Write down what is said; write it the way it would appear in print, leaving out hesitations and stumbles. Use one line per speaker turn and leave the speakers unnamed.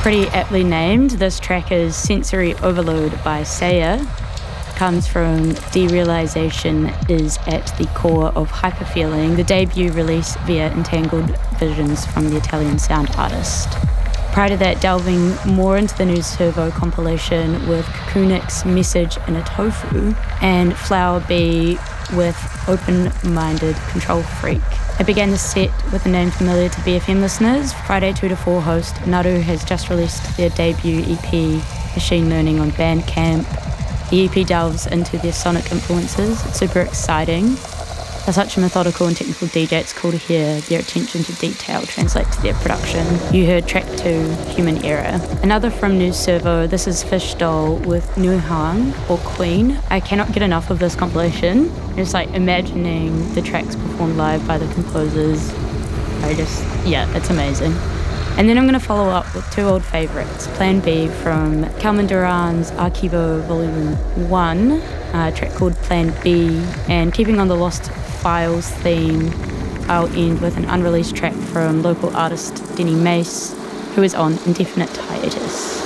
Pretty aptly named, this track is Sensory Overload by Saya. Comes from Derealization is at the core of Hyperfeeling, the debut release via Entangled Visions from the Italian sound artist. Prior to that, delving more into the new Servo compilation with Kukunik's Message in a Tofu and Flower Bee with Open-Minded Control Freak. I began the set with a name familiar to BFM listeners. Friday 2 to 4 host Naru has just released their debut EP, Machine Learning, on Bandcamp. The EP delves into their sonic influences. It's super exciting. They're such a methodical and technical DJ, it's cool to hear their attention to detail translate to their production. You heard track 2, Human Error. Another from New Servo, this is Fish Doll with Nuhang, or Queen. I cannot get enough of this compilation. Just like imagining the tracks performed live by the composers. It's amazing. And then I'm going to follow up with 2 old favourites. Plan B from Calvin Duran's Archivo Volume 1, a track called Plan B. And keeping on the Lost Files theme, I'll end with an unreleased track from local artist Denny Mace, who is on indefinite hiatus.